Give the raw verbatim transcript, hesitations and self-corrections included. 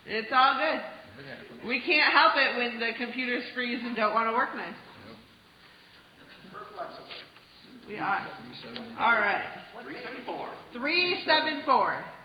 It's all good. We can't help it when the computers freeze and don't want to work nice. We are. All right. three seventy-four. three seventy-four.